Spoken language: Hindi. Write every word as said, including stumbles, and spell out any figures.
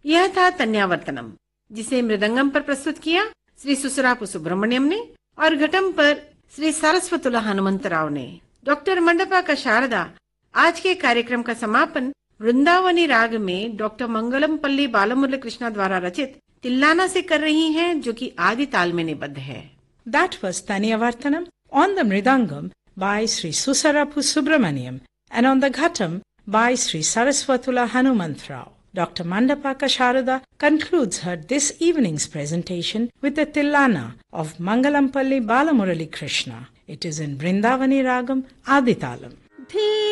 यह था तन्यावर्तनम, जिसे मृदंगम पर प्रस्तुत किया श्री सुसरापु सुब्रमण्यम ने और घटम पर श्री सारस्वतुला हनुमंतराव ने। डॉक्टर मंडपा का शारदा आज के कार्यक्रम का समापन वृंदावनी राग में डॉक्टर मंगलम पल्ली बालमुरली कृष्णा द्वारा रचित तिल्लाना से कर रही हैं, जो कि आदि ताल में निबद्ध है। That was Tanyavartanam on the Mridangam by Sri Susarapu Subramaniam and on the Ghatam by Sri Saraswatula Hanumantrao. Doctor Mandapaka Sharada concludes her this evening's presentation with the Tillana of Mangalampalli Balamurali Krishna. It is in Vrindavani Ragam Aditalam.